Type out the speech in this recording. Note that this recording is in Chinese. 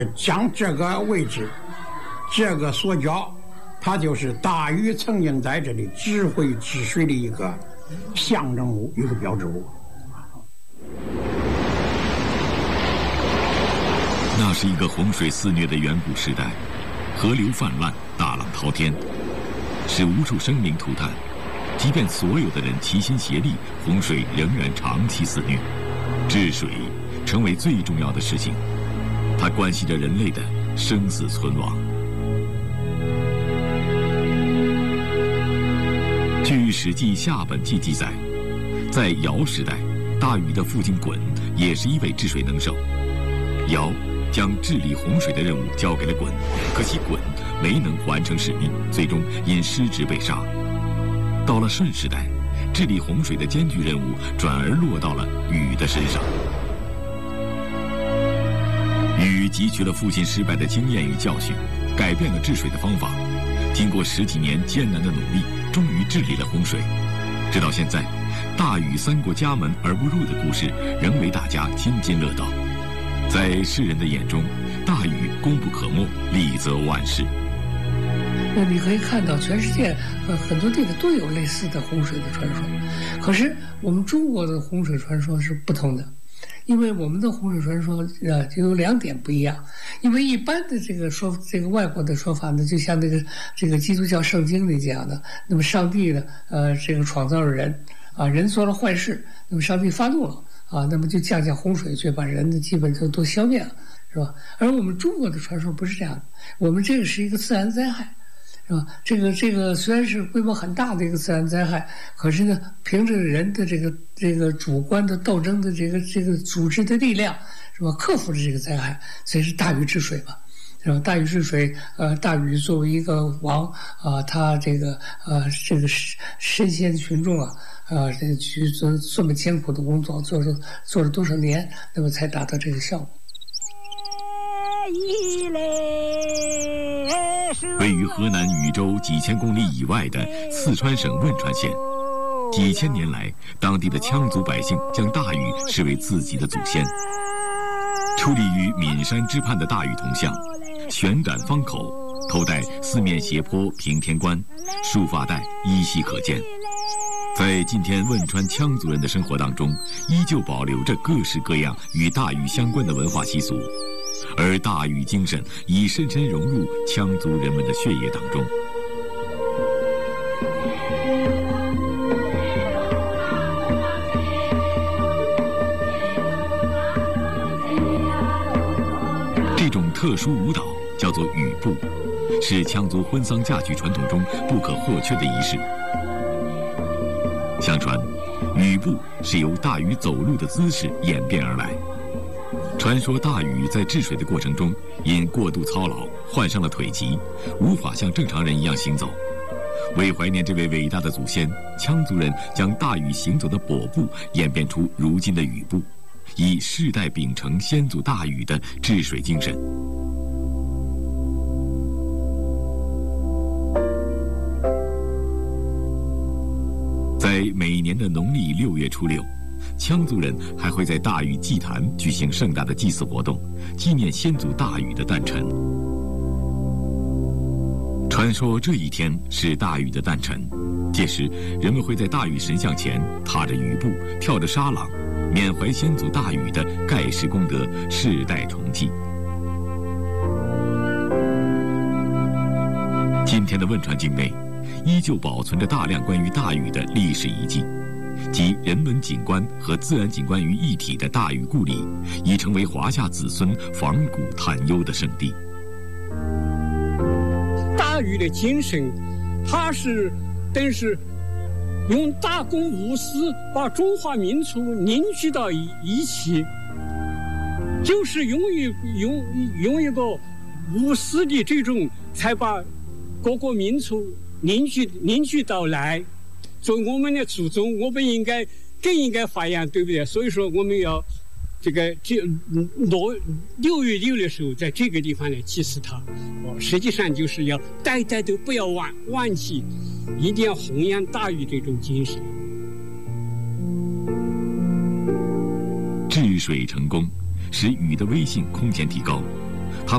将这个位置，这个所教，它就是大禹曾经在这里指挥治水的一个象征物，一个标志物。 那是一个洪水肆虐的远古时代，河流泛滥，大浪滔天，使无数生灵涂炭。即便所有的人齐心协力，洪水仍然长期肆虐。治水成为最重要的事情，它关系着人类的生死存亡。据《史记·下本纪》记载，在尧时代，大禹的父亲鲧也是一位治水能手。尧将治理洪水的任务交给了鲧，可惜鲧没能完成使命，最终因失职被杀。到了舜时代，治理洪水的艰巨任务转而落到了禹的身上。禹汲取了父亲失败的经验与教训，改变了治水的方法，经过10几年艰难的努力，终于治理了洪水。直到现在，大禹3过家门而不入的故事仍为大家津津乐道。在世人的眼中，大禹功不可没，利泽万世。 那你可以看到，全世界很多地方都有类似的洪水的传说，可是我们中国的洪水传说是不同的，因为我们的洪水传说就有2点不一样。因为一般的这个外国的说法呢，就像这个基督教圣经里讲的，那么上帝呢，这个创造了人啊，人做了坏事，那么上帝发怒了啊，那么就降下洪水，却把人的基本都消灭了，是吧？而我们中国的传说不是这样的，我们这个是一个自然灾害，是吧？这个虽然是规模很大的一个自然灾害，可是呢，凭着人的这个主观的斗争的这个组织的力量，是吧？克服了这个灾害，所以是大禹治水嘛。然后大禹治水，大禹作为一个王啊，他这个身先群众啊，去做这么艰苦的工作，做了多少年，那么才达到这个效果。 位于河南禹州几千公里以外的四川省汶川县，几千年来，当地的羌族百姓将大禹视为自己的祖先。矗立于岷山之畔的大禹铜像，悬展方口，头戴4面斜坡平天冠，束发带依稀可见。在今天汶川羌族人的生活当中，依旧保留着各式各样与大禹相关的文化习俗，而大禹精神已深深融入羌族人们的血液当中。这种特殊舞蹈叫做禹步，是羌族婚丧嫁娶传统中不可或缺的仪式。相传，禹步是由大禹走路的姿势演变而来。传说大禹在治水的过程中，因过度操劳，患上了腿疾，无法像正常人一样行走。为怀念这位伟大的祖先，羌族人将大禹行走的跛步演变出如今的禹步，以世代秉承先祖大禹的治水精神。在每年的农历6月初6，羌族人还会在大禹祭坛举行盛大的祭祀活动，纪念先祖大禹的诞辰。传说这一天是大禹的诞辰，届时人们会在大禹神像前踏着禹步，跳着沙朗，缅怀先祖大禹的盖世功德，世代重记。今天的汶川境内，依旧保存着大量关于大禹的历史遗迹，集人文景观和自然景观于一体的大禹故里，已成为华夏子孙仿古探幽的圣地。 大禹的精神，他是等是用大公无私把中华民族凝聚到一起，就是用一个无私的这种，才把各个民族凝聚到来。作为我们的祖宗，我们更应该发扬，对不对？所以说我们要6月6的时候，在这个地方来祭祀他。实际上就是要代代都不要忘记，一定要弘扬大禹这种精神。 治水成功，使禹的威信空前提高。